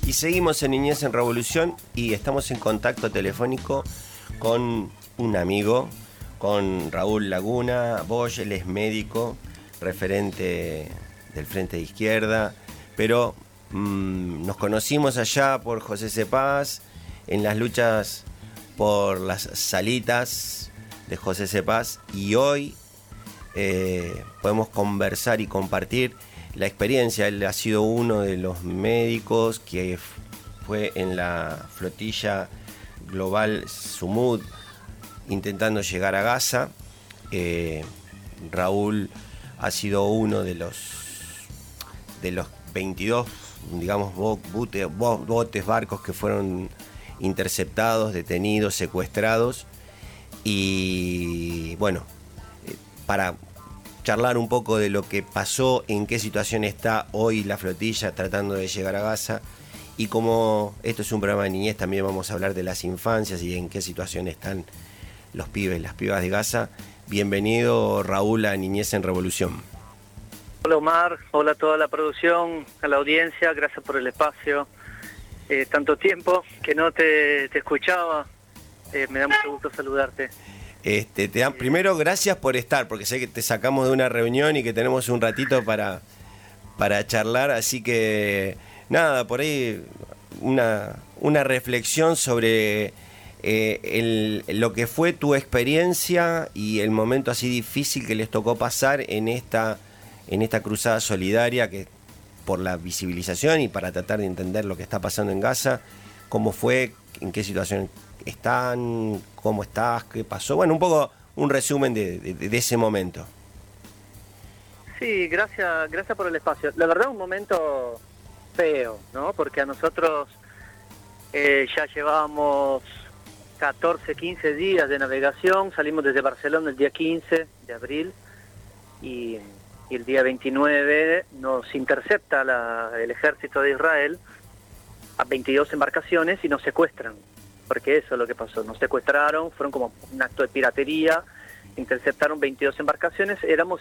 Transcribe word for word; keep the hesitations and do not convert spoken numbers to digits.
Y seguimos en Niñez en Revolución y estamos en contacto telefónico con un amigo, con Raúl Laguna Bosch. Él es médico, referente del Frente de Izquierda, pero mmm, nos conocimos allá por José Cepaz, en las luchas por las salitas de José Cepaz, y hoy eh, podemos conversar y compartir la experiencia. Él ha sido uno de los médicos que fue en la flotilla global Sumud intentando llegar a Gaza. Eh, Raúl ha sido uno de los de los veintidós, digamos, botes, botes, barcos que fueron interceptados, detenidos, secuestrados. Y bueno, para charlar un poco de lo que pasó, en qué situación está hoy la flotilla tratando de llegar a Gaza, y como esto es un programa de niñez, también vamos a hablar de las infancias y en qué situación están los pibes, las pibas de Gaza. Bienvenido, Raúl, a Niñez en Revolución. Hola, Omar, hola a toda la producción, a la audiencia, gracias por el espacio. Eh, tanto tiempo que no te, te escuchaba, eh, me da mucho gusto saludarte. Este, te dan, primero, gracias por estar, porque sé que te sacamos de una reunión y que tenemos un ratito para, para charlar, así que nada, por ahí una, una reflexión sobre eh, el, lo que fue tu experiencia y el momento así difícil que les tocó pasar en esta, en esta cruzada solidaria, que por la visibilización y para tratar de entender lo que está pasando en Gaza. ¿Cómo fue? ¿En qué situación están? ¿Cómo estás? ¿Qué pasó? Bueno, un poco un resumen de, de, de ese momento. Sí, gracias, gracias por el espacio. La verdad, un momento feo, ¿no? Porque a nosotros eh, ya llevábamos catorce, quince días de navegación. Salimos desde Barcelona el día quince de abril y, y el día veintinueve nos intercepta la, el ejército de Israel a veintidós embarcaciones y nos secuestran. Porque eso es lo que pasó, nos secuestraron, fueron como un acto de piratería, interceptaron veintidós embarcaciones, éramos